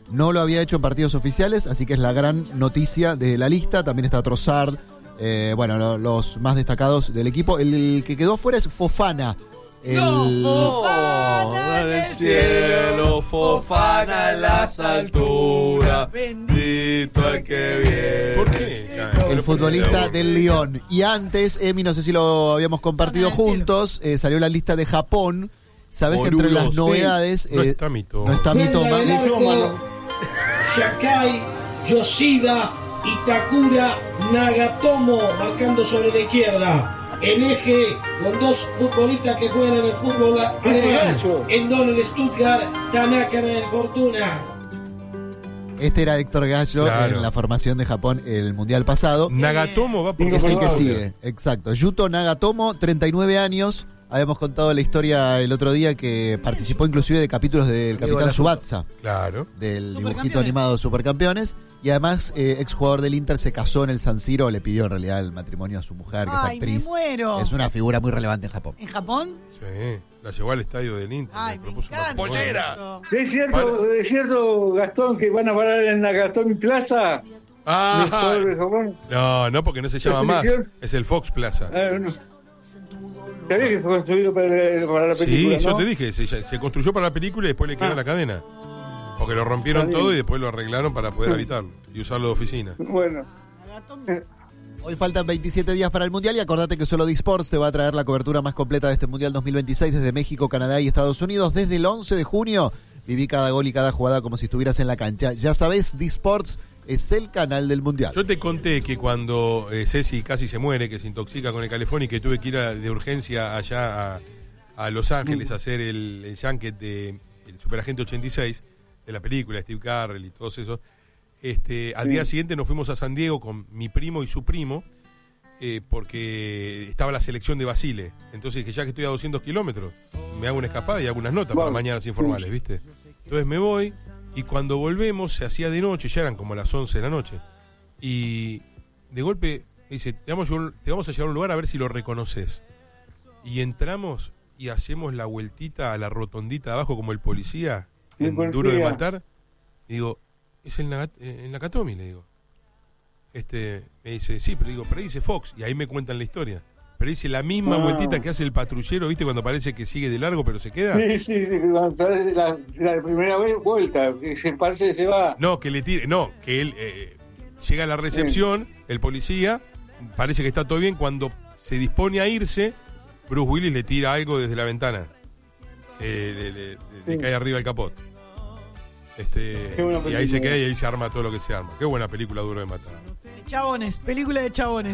No lo había hecho en partidos oficiales, así que es la gran noticia de la lista. También está Trossard, los más destacados del equipo. El que quedó afuera es Fofana. Fofana en el cielo, Fofana en las alturas, bendito el que viene. ¿Por qué? El futbolista del Lyon. Y antes, Emi, no sé si lo habíamos compartido juntos, salió la lista de Japón. Sabés que entre las novedades... No está Mitoma. No está Mitoma. Yakai, Yoshida, Itakura, Nagatomo marcando sobre la izquierda. El eje con dos futbolistas que juegan en el fútbol alemán. Endon en el Stuttgart, Tanaka en el Fortuna. Este era Héctor Gallo, claro, en la formación de Japón el mundial pasado. Nagatomo va por es el que sigue, exacto. Yuto Nagatomo, 39 años. Habíamos contado la historia el otro día que participó inclusive de capítulos del Capitán Tsubasa. Claro. Del dibujito animado Supercampeones. Y además, exjugador del Inter se casó en el San Siro, le pidió en realidad el matrimonio a su mujer, que es actriz. Me muero. Es una figura muy relevante en Japón. ¿En Japón? Sí, la llevó al estadio del Inter. Ay, le propuso me encanta. ¡Pollera! ¿Es cierto, Gastón, que van a parar en la Gastón Plaza? No, porque no se llama más. Es el Fox Plaza. No. ¿Sabías que fue construido para la película? Sí, yo te dije, se construyó para la película y después le quedó la cadena. Porque lo rompieron todo y después lo arreglaron para poder habitarlo y usarlo de oficina. Bueno. Hoy faltan 27 días para el Mundial y acordate que solo Disports te va a traer la cobertura más completa de este Mundial 2026 desde México, Canadá y Estados Unidos. Desde el 11 de junio viví cada gol y cada jugada como si estuvieras en la cancha. Ya sabés, Disports es el canal del Mundial. Yo te conté que cuando Ceci casi se muere, que se intoxica con el calefón y que tuve que ir de urgencia allá a Los Ángeles a hacer el junket de el Superagente 86 de la película, Steve Carell y todos esos. Al día siguiente nos fuimos a San Diego con mi primo y su primo porque estaba la selección de Basile. Entonces dije, ya que estoy a 200 kilómetros, me hago una escapada y hago unas notas para mañanas informales, ¿viste? Entonces me voy y cuando volvemos se hacía de noche, ya eran como las 11 de la noche. Y de golpe me dice, te vamos a llevar a un lugar a ver si lo reconoces. Y entramos y hacemos la vueltita a la rotondita de abajo como el policía en Duro de Matar. Y digo, es el Nakatomi, le digo. Me dice, sí, pero ahí dice Fox, y ahí me cuentan la historia. Pero dice la misma vueltita que hace el patrullero, ¿viste? Cuando parece que sigue de largo, pero se queda. Sí, la primera vuelta, que se parece que se va. No, que le tire, no, que él llega a la recepción, el policía, parece que está todo bien, cuando se dispone a irse, Bruce Willis le tira algo desde la ventana. Le cae arriba el capot. Y ahí se queda y ahí se arma todo lo que se arma. Qué buena película, Duro de Matar. Chabones, película de chabones.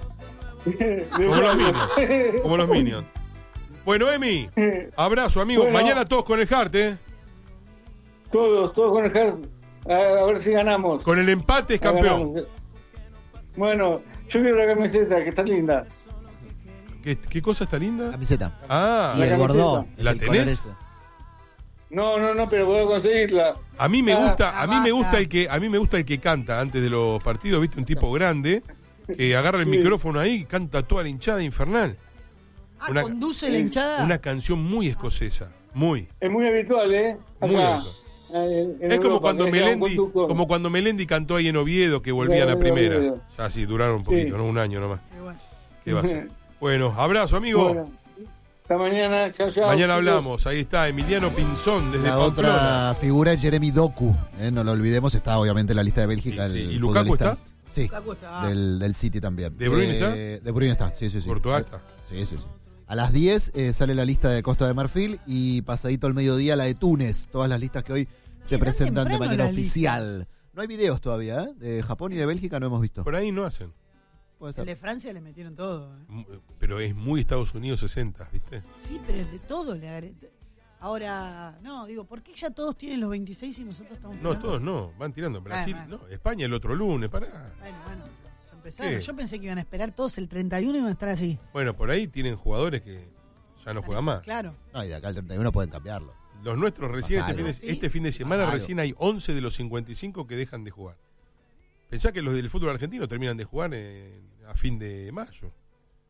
Como los Minions. Bueno, Emi, abrazo, amigo. Bueno, mañana todos con el Heart, Todos con el Heart. A ver si ganamos. Con el empate es campeón. Bueno, yo quiero la camiseta, que está linda. ¿Qué cosa está linda? Camiseta. Y el bordó. ¿La tenés? No, pero puedo conseguirla. A mí me gusta el que canta antes de los partidos, ¿viste? Un tipo grande que agarra el micrófono ahí y canta toda la hinchada infernal. ¿Conduce la hinchada? Una canción muy escocesa, muy. Es muy habitual, Muy habitual. Es como cuando Melendi cantó ahí en Oviedo, que volvía a la primera. Ya sí, duraron un poquito, ¿no? Un año nomás. ¿Qué va a ser? Bueno, abrazo, amigo. Bueno, hasta mañana, chao. Mañana hablamos, ahí está Emiliano Pinzón desde la Pamplona. Otra figura es Jeremy Doku, no lo olvidemos, está obviamente en la lista de Bélgica. ¿Y Lukaku está? Sí, del City también. ¿De Bruyne está? De Bruyne está, sí. ¿Courtois está? Sí. A las 10 sale la lista de Costa de Marfil y pasadito al mediodía la de Túnez. Todas las listas que hoy se presentan de manera oficial. No hay videos todavía, de Japón y de Bélgica no hemos visto. Por ahí no hacen. El de Francia le metieron todo. Pero es muy Estados Unidos 60, ¿viste? Sí, pero es de todo le agregué. Ahora, ¿por qué ya todos tienen los 26 y nosotros estamos No, todos no, van tirando. Brasil, no, España el otro lunes, pará. Bueno, ya empezaron. Yo pensé que iban a esperar todos el 31 y iban a estar así. Bueno, por ahí tienen jugadores que ya no juegan más. Claro. No, y de acá al 31 pueden cambiarlo. Los nuestros recién este fin de semana recién hay 11 de los 55 que dejan de jugar. Pensá que los del fútbol argentino terminan de jugar a fin de mayo.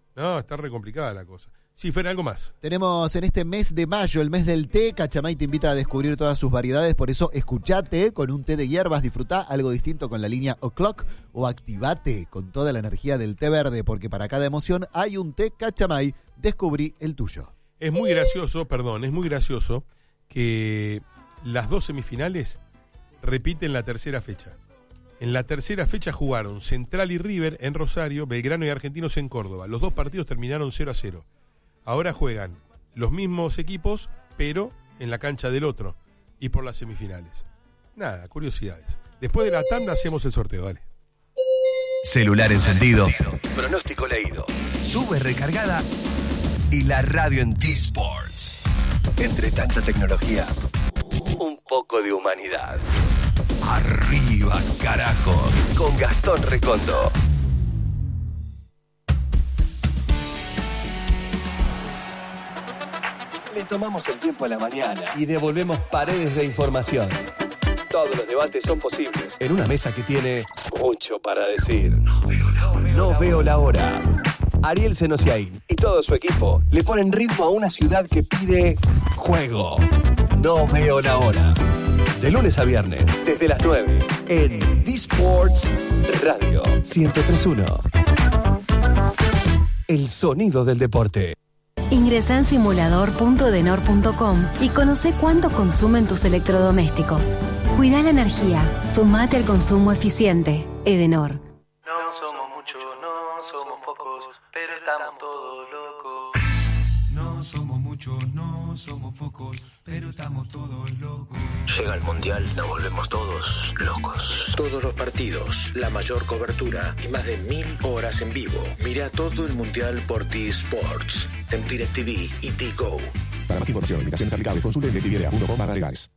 No, está re complicada la cosa. Sí, Fer, algo más. Tenemos en este mes de mayo, el mes del té, Cachamay te invita a descubrir todas sus variedades, por eso escuchate con un té de hierbas, disfrutá algo distinto con la línea O'Clock o activate con toda la energía del té verde, porque para cada emoción hay un té Cachamay, descubrí el tuyo. Es muy gracioso que las dos semifinales repiten la tercera fecha. En la tercera fecha jugaron Central y River en Rosario, Belgrano y Argentinos en Córdoba. Los dos partidos terminaron 0-0. Ahora juegan los mismos equipos, pero en la cancha del otro y por las semifinales. Nada, curiosidades. Después de la tanda hacemos el sorteo, dale. Celular encendido, pronóstico leído, sube recargada y la radio en T-Sports. Entre tanta tecnología, un poco de humanidad. Arriba, carajo, con Gastón Recondo. Le tomamos el tiempo a la mañana y devolvemos paredes de información. Todos los debates son posibles en una mesa que tiene mucho para decir. No veo la hora. Ariel Senosiaín y todo su equipo le ponen ritmo a una ciudad que pide juego. No veo la hora. De lunes a viernes, desde las 9, en D-Sports Radio 103.1. El sonido del deporte. Ingresá en simulador.edenor.com y conoce cuánto consumen tus electrodomésticos. Cuida la energía, sumate al consumo eficiente. Edenor. No somos muchos, no somos pocos, pero estamos todos locos. No somos muchos, no somos pocos, pero estamos todos locos. Llega el Mundial, nos volvemos todos locos. Todos los partidos, la mayor cobertura y más de 1000 horas en vivo. Mira todo el Mundial por T-Sports, en DirecTV y T-Go. Para más información, limitaciones aplicables, consulte en DirecTV.com/legales.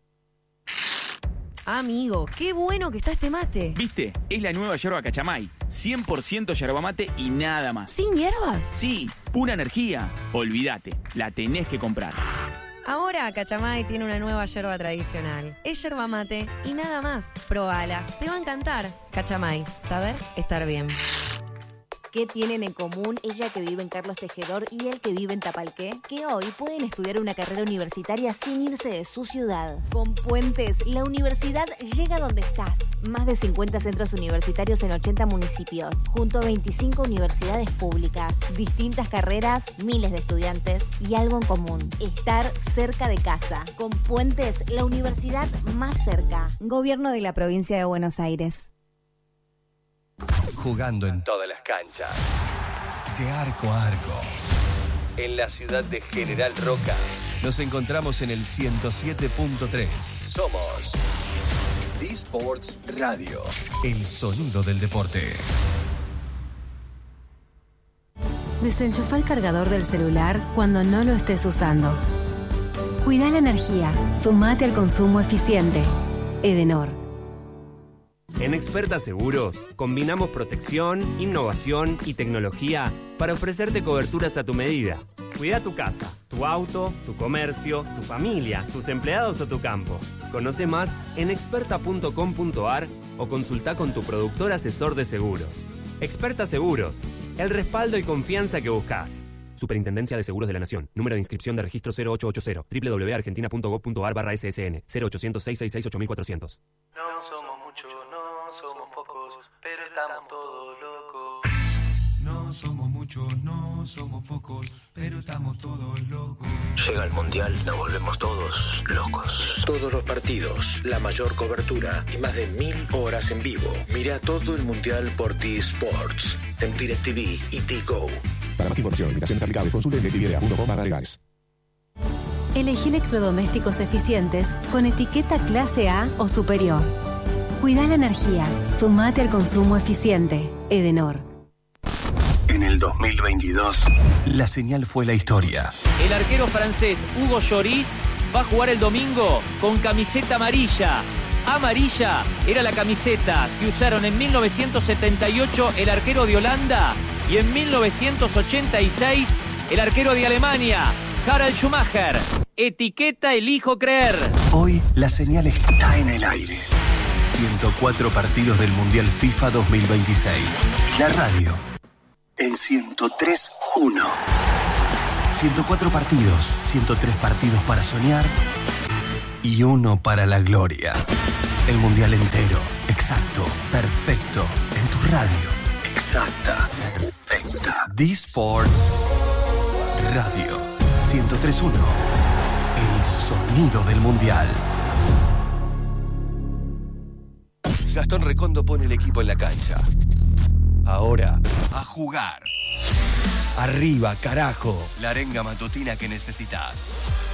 Amigo, qué bueno que está este mate. ¿Viste? Es la nueva yerba Cachamay. 100% yerba mate y nada más. ¿Sin hierbas? Sí, pura energía. Olvídate, la tenés que comprar. Ahora Cachamay tiene una nueva yerba tradicional. Es yerba mate y nada más. Probala, te va a encantar. Cachamay, saber estar bien. ¿Qué tienen en común ella que vive en Carlos Tejedor y él que vive en Tapalqué? Que hoy pueden estudiar una carrera universitaria sin irse de su ciudad. Con Puentes, la universidad llega donde estás. Más de 50 centros universitarios en 80 municipios, junto a 25 universidades públicas, distintas carreras, miles de estudiantes y algo en común: estar cerca de casa. Con Puentes, la universidad más cerca. Gobierno de la Provincia de Buenos Aires. Jugando en todas las canchas, de arco a arco. En la ciudad de General Roca, nos encontramos en el 107.3. Somos D-Sports Radio, el sonido del deporte. Desenchufa el cargador del celular cuando no lo estés usando. Cuida la energía, sumate al consumo eficiente. Edenor. En Experta Seguros, combinamos protección, innovación y tecnología para ofrecerte coberturas a tu medida. Cuida tu casa, tu auto, tu comercio, tu familia, tus empleados o tu campo. Conoce más en experta.com.ar o consulta con tu productor asesor de seguros. Experta Seguros, el respaldo y confianza que buscas. Superintendencia de Seguros de la Nación. Número de inscripción de registro 0880. www.argentina.gov.ar/ssn 0800-666-8400. No somos muchos, no somos pocos, pero estamos todos locos. No somos muchos, no somos pocos, pero estamos todos locos. Llega el Mundial, nos volvemos todos locos. Todos los partidos, la mayor cobertura y más de 1000 horas en vivo. Mira todo el Mundial por T-Sports, en DirecTV y T-Go. Para más información, limitaciones aplicables, consulte en DirecTV.com/legales. Elegí electrodomésticos eficientes con etiqueta clase A o superior. Cuida la energía, sumate al consumo eficiente. Edenor. En el 2022, la señal fue la historia. El arquero francés Hugo Lloris va a jugar el domingo con camiseta amarilla. Amarilla era la camiseta que usaron en 1978 el arquero de Holanda y en 1986 el arquero de Alemania, Harald Schumacher. Etiqueta elijo creer. Hoy la señal está en el aire. 104 partidos del Mundial FIFA 2026. La radio en 103.1. 104 partidos, 103 partidos para soñar y uno para la gloria. El mundial entero, exacto, perfecto, en tu radio. Exacta, perfecta. D-Sports Radio 103.1. El sonido del mundial. Gastón Recondo pone el equipo en la cancha. Ahora, a jugar. Arriba, carajo, la arenga matutina que necesitas.